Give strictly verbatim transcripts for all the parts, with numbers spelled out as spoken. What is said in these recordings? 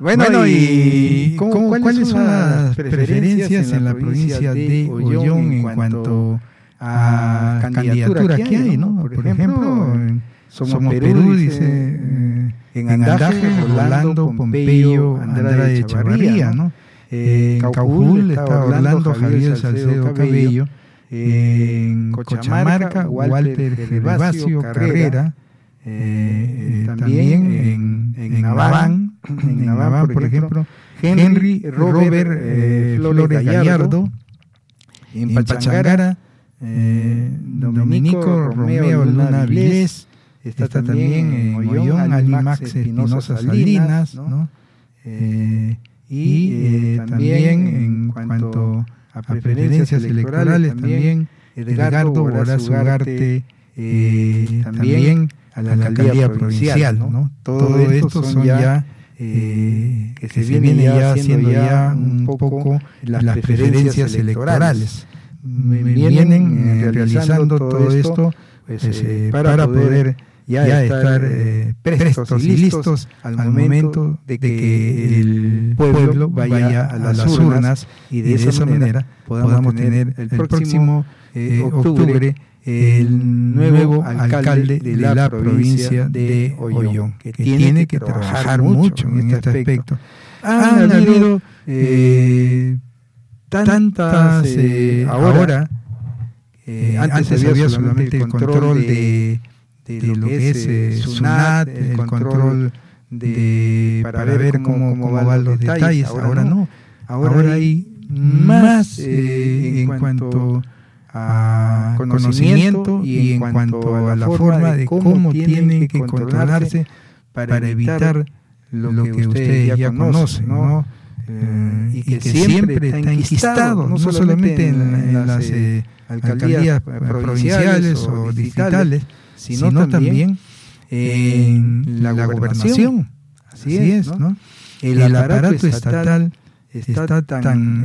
Bueno, bueno, y ¿cómo, ¿cuáles, ¿cuáles son las preferencias en la provincia de Ollón en cuanto a candidatura que hay, ¿no? Por ejemplo, Somos Perú, dice, eh, en Andaje, Rolando Pompeyo Andrade Echavarría, ¿no? Eh, en Caujul está Orlando Javier Salcedo Cabello, en Cochamarca, Walter Gervasio Carrera, eh, también en, en Naván, en Naván, por ejemplo, Henry Robert eh, Flores Gallardo, en Pachangara, eh, Dominico Romeo Luna Vilés, está, está también en Ollón Alimax Espinosa Salinas, ¿no? Eh, y eh, también en cuanto a preferencias electorales, también Edgardo Horacio Ugarte, eh, también a la alcaldía provincial, ¿no? Todo esto son ya eh, que, que se viene ya haciendo ya un poco las preferencias electorales. Vienen eh, realizando todo esto pues, eh, para poder ya, ya estar eh, prestos y listos al momento de que el pueblo vaya a las urnas y de esa manera podamos tener el próximo eh, octubre el nuevo alcalde de la provincia de Ollón, que tiene que trabajar mucho en este aspecto. Han habido eh, tantas, eh, ahora, eh, antes, antes había solamente el control de, de, de lo que es eh, SUNAT, el control de, para ver cómo, cómo van los detalles, ahora no, ahora, ahora hay más eh, en cuanto a conocimiento y en cuanto a la forma de cómo tienen que controlarse para evitar lo que ustedes ya conocen, ¿no? Eh, y que, que siempre está enquistado, no solamente en, en las eh, alcaldías provinciales o distritales, sino, sino también en la gobernación. Así es, ¿no? El, el aparato estatal está tan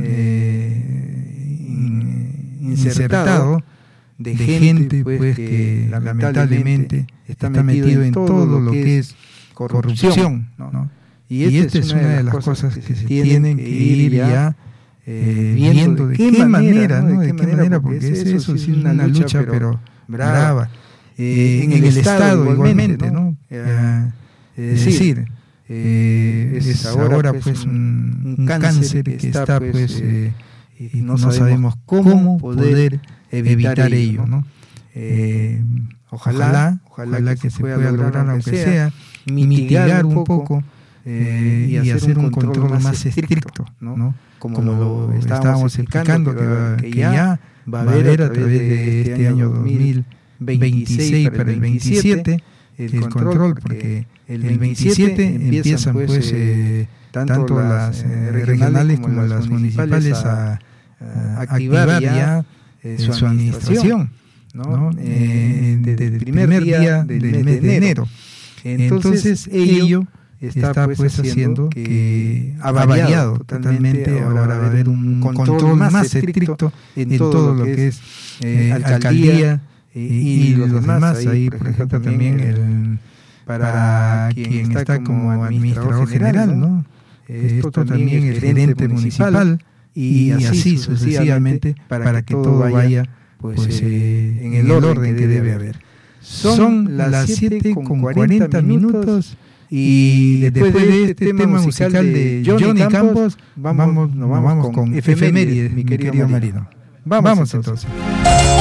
eh, insertado de gente pues que lamentablemente está metido en todo lo que es corrupción, ¿no? Y esta, y esta es una de las cosas que se tienen que ir ya eh, viendo de qué, qué manera, ¿no? De qué manera, porque eso, eso sí es una lucha, pero brava. Eh, en, en el Estado igualmente, ¿no? Eh, es decir, eh, es ahora pues un, un cáncer que está pues eh, y no sabemos cómo poder evitar ello, ¿no? Eh, ojalá, ojalá, ojalá que se pueda lograr, aunque sea, mitigar un poco Eh, y, y hacer un control, control más estricto, ¿no? ¿no? Como, Como lo estábamos explicando, que, va, que ya va a haber a través de este año dos mil veintiséis para el veintisiete el, el control, porque el veintisiete empiezan pues eh, tanto las eh, regionales como las municipales a, a activar ya eh, su administración, ¿no? Eh, desde el primer día del mes de enero. Entonces ello Está, está pues haciendo que ha variado totalmente, ahora va a haber un control más estricto en todo lo que es eh, alcaldía y, y los demás, ahí por ejemplo también el, para quien está como administrador general, ¿no? Esto también el gerente municipal y así sucesivamente para que todo vaya pues eh, en el orden que debe haber. Son las siete con cuarenta minutos. Y después de este tema musical de Johnny Campos, vamos, nos vamos con efemérides, mi querido Marino. Vamos entonces.